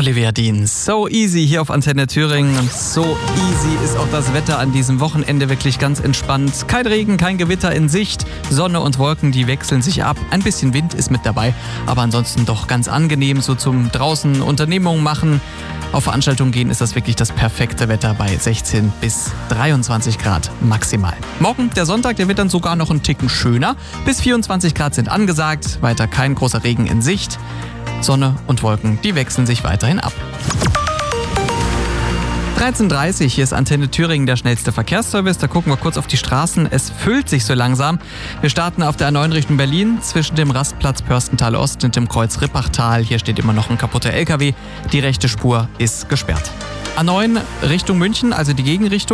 Olivia Dean, So Easy hier auf Antenne Thüringen. Und so easy ist auch das Wetter an diesem Wochenende, wirklich ganz entspannt. Kein Regen, kein Gewitter in Sicht. Sonne und Wolken, die wechseln sich ab. Ein bisschen Wind ist mit dabei, aber ansonsten doch ganz angenehm, so zum draußen Unternehmungen machen. Auf Veranstaltungen gehen ist das wirklich das perfekte Wetter bei 16 bis 23 Grad maximal. Morgen, der Sonntag, der wird dann sogar noch einen Ticken schöner. Bis 24 Grad sind angesagt, weiter kein großer Regen in Sicht. Sonne und Wolken, die wechseln sich weiterhin ab. 13:30 Uhr, hier ist Antenne Thüringen, der schnellste Verkehrsservice. Da gucken wir kurz auf die Straßen. Es füllt sich so langsam. Wir starten auf der A9 Richtung Berlin zwischen dem Rastplatz Pörstental Ost und dem Kreuz Rippachtal. Hier steht immer noch ein kaputter LKW. Die rechte Spur ist gesperrt. A9 Richtung München, also die Gegenrichtung.